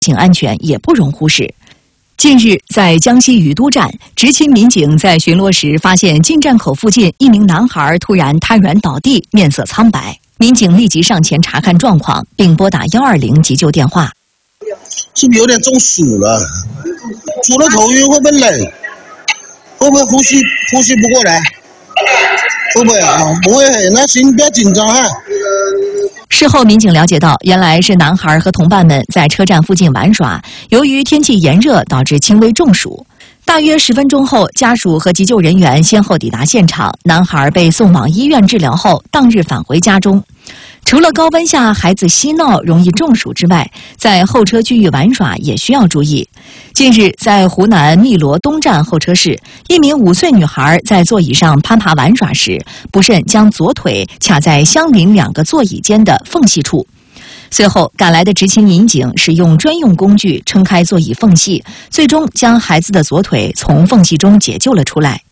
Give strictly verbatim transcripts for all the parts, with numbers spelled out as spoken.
行安全也不容忽视。近日，在江西于都站，执勤民警在巡逻时发现进站口附近一名男孩突然瘫软倒地，面色苍白。民警立即上前查看状况，并拨打一二零急救电话。 是不是有点中暑了？除了头晕，会不会累？会不会呼吸呼吸不过来？会不会啊？不会，那行，不要紧张哈。 事后，民警了解到，原来是男孩和同伴们在车站附近玩耍，由于天气炎热，导致轻微中暑。大约十分钟后，家属和急救人员先后抵达现场，男孩被送往医院治疗后，当日返回家中。除了高温下孩子嬉闹容易中暑之外，在候车区域玩耍也需要注意。近日，在湖南汨罗东站候车室，一名五岁女孩在座椅上攀爬玩耍时，不慎将左腿卡在相邻两个座椅间的缝隙处。随后赶来的执勤民警使用专用工具撑开座椅缝隙，最终将孩子的左腿从缝隙中解救了出来。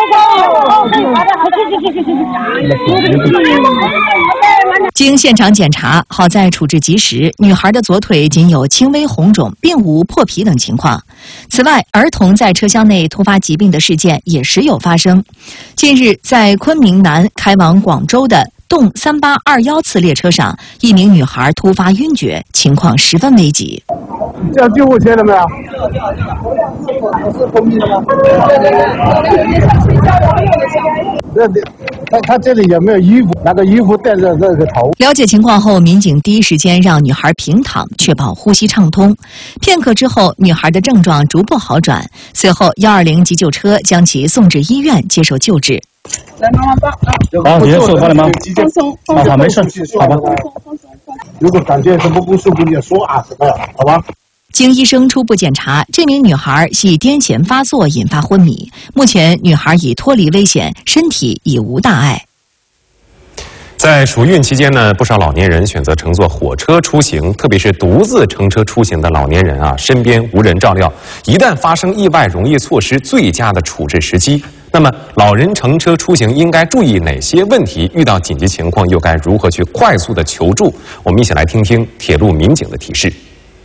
经现场检查，好在处置及时，女孩的左腿仅有轻微红肿，并无破皮等情况。此外，儿童在车厢内突发疾病的事件也时有发生。近日，在昆明南开往广州的动三八二幺次列车上，一名女孩突发晕厥，情况十分危急。 叫救护车了没有？那他他这里有没有衣服？那个衣服垫着这个头。 了解情况后，民警第一时间让女孩平躺，确保呼吸畅通。片刻之后，女孩的症状逐步好转。随后，一二零急救车将其送至医院接受救治。 来，妈妈抱。 啊，你受伤了吗？ 放松， 好好，没事，好吧。 如果感觉什么不舒服，你就说啊什么，好吧？ 经医生初步检查，这名女孩系癫痫发作引发昏迷。目前，女孩已脱离危险，身体已无大碍。 在暑运期间呢，不少老年人选择乘坐火车出行，特别是独自乘车出行的老年人啊，身边无人照料，一旦发生意外，容易错失最佳的处置时机。那么，老人乘车出行应该注意哪些问题？遇到紧急情况又该如何去快速的求助？我们一起来听听铁路民警的提示。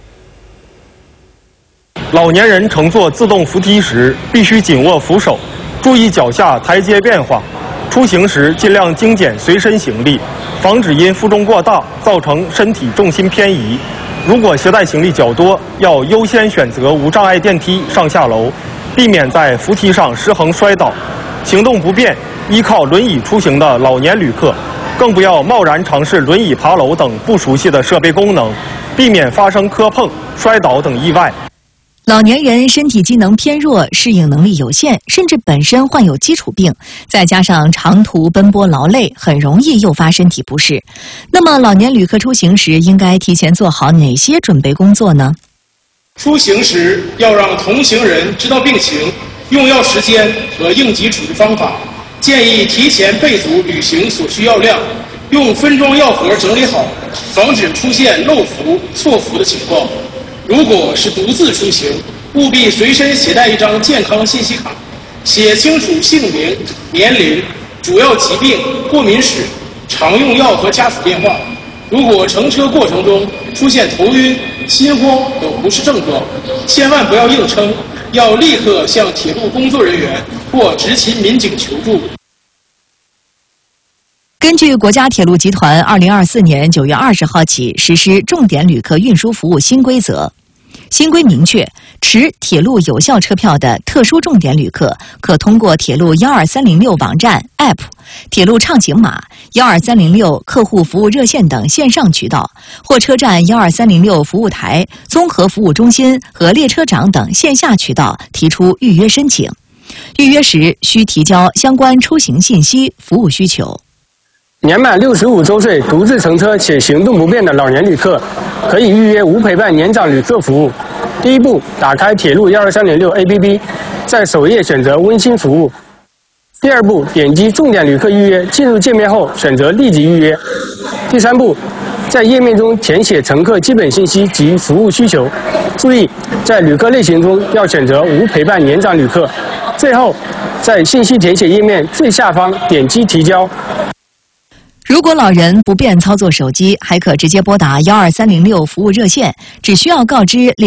老年人乘坐自动扶梯时，必须紧握扶手，注意脚下台阶变化。出行时尽量精简随身行李，防止因负重过大造成身体重心偏移。如果携带行李较多，要优先选择无障碍电梯上下楼，避免在扶梯上失衡摔倒。行动不便、依靠轮椅出行的老年旅客，更不要贸然尝试轮椅爬楼等不熟悉的设备功能，避免发生磕碰、摔倒等意外。 老年人身体机能偏弱，适应能力有限，甚至本身患有基础病，再加上长途奔波劳累，很容易诱发身体不适。那么，老年旅客出行时应该提前做好哪些准备工作呢？ 出行时要让同行人知道病情、用药时间和应急处置方法，建议提前备足旅行所需药量，用分装药盒整理好，防止出现漏服、错服的情况。如果是独自出行，务必随身携带一张健康信息卡，写清楚姓名、年龄、主要疾病、过敏史、常用药和家属电话。如果乘车过程中出现头晕、心慌等不适症状，千万不要硬撑，要立刻向铁路工作人员或执勤民警求助。 根据国家铁路集团二零二四年九月二十号起实施重点旅客运输服务新规则。新规明确，持铁路有效车票的特殊重点旅客，可通过铁路幺二三零六网站 App、铁路畅行码、幺二三零六客户服务热线等线上渠道，或车站幺二三零六服务台、综合服务中心和列车长等线下渠道提出预约申请。预约时需提交相关出行信息、服务需求。 年满六十五周岁、独自乘车且行动不便的老年旅客，可以预约无陪伴年长旅客服务。第一步，打开铁路幺二三零六 A P P， 在首页选择温馨服务。第二步，点击重点旅客预约，进入界面后选择立即预约。第三步，在页面中填写乘客基本信息及服务需求。注意，在旅客类型中要选择无陪伴年长旅客。最后，在信息填写页面最下方点击提交。 如果老人不便操作手机，还可直接拨打幺二三零六服务热线，只需要告知